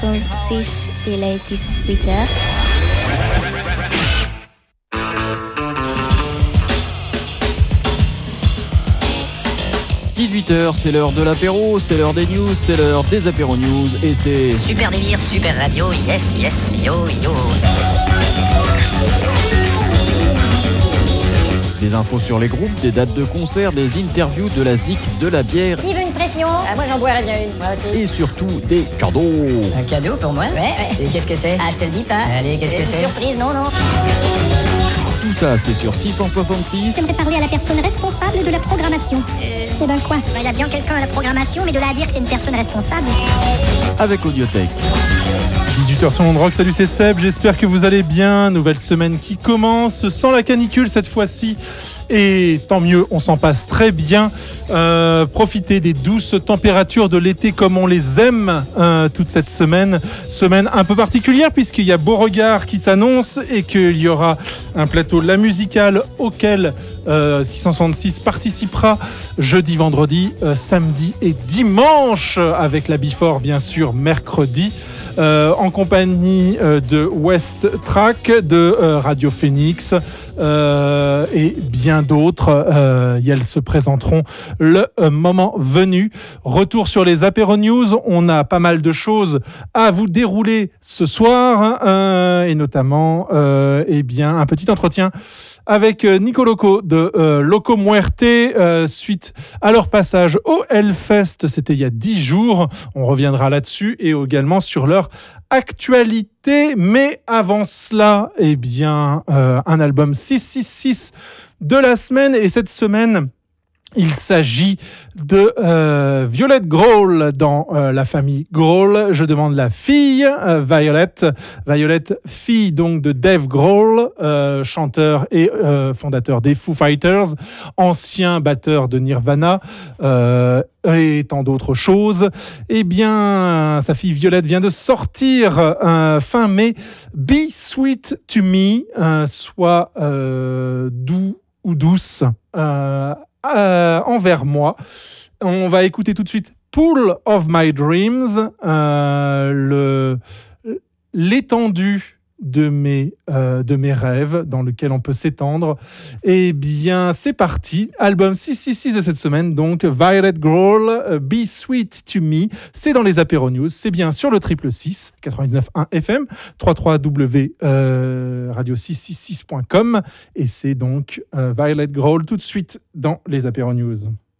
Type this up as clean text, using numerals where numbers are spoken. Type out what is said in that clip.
6, il est 18h. 18h, c'est l'heure de l'apéro, c'est l'heure des news, c'est l'heure des apéro news et c'est... Super délire, super radio, yes, yes, yo, yo. Des infos sur les groupes, des dates de concert, des interviews, de la zik, de la bière. Qui veut une pression? Moi j'en boirais bien une, moi aussi. Et surtout des cadeaux. Un cadeau pour moi? Ouais. Et qu'est-ce que c'est? Ah, je te le dis pas. Allez, qu'est-ce que c'est? Surprise, non. Tout ça, c'est sur 666. J'aimerais parler à la personne responsable de la programmation. Eh ben quoi? Il y a bien quelqu'un à la programmation, mais de là à dire que c'est une personne responsable. Avec Audiothèque. 18h sur Londres Rock, salut, c'est Seb, j'espère que vous allez bien. Nouvelle semaine qui commence, sans la canicule cette fois-ci. Et tant mieux, on s'en passe très bien. Profitez des douces températures de l'été comme on les aime toute cette semaine. Semaine un peu particulière puisqu'il y a Beauregard qui s'annonce et qu'il y aura un plateau La Musicale auquel 666 participera jeudi, vendredi, samedi et dimanche avec la Before bien sûr mercredi. En compagnie de West Track, de Radio Phoenix et bien d'autres. Elles se présenteront le moment venu. Retour sur les apéro news. On a pas mal de choses à vous dérouler ce soir et notamment un petit entretien avec Nico Loco de Loco Muerte suite à leur passage au Hellfest, c'était il y a 10 jours. On reviendra là-dessus et également sur leur actualité. Mais avant cela, un album 666 de la semaine. Et cette semaine, il s'agit de Violet Grohl dans la famille Grohl. Je demande la fille, Violet, fille donc de Dave Grohl, chanteur et fondateur des Foo Fighters, ancien batteur de Nirvana et tant d'autres choses. Sa fille Violet vient de sortir fin mai Be Sweet to Me, soit doux ou douce. Envers moi. On va écouter tout de suite Pool of My Dreams, l'étendue de mes rêves dans lequel on peut s'étendre. C'est parti. Album 666 de cette semaine, donc Violet Grohl, Be Sweet to Me. C'est dans les apéro news. C'est bien sur le 666 99.1 FM, 33W radio666.com. Et c'est donc Violet Grohl tout de suite dans les apéro news.